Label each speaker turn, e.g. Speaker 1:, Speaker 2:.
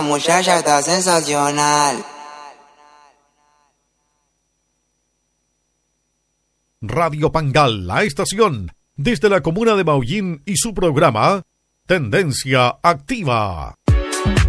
Speaker 1: Muchacha está sensacional.
Speaker 2: Radio Pangal, la estación, desde la comuna de Maullín y su programa Tendencia Activa.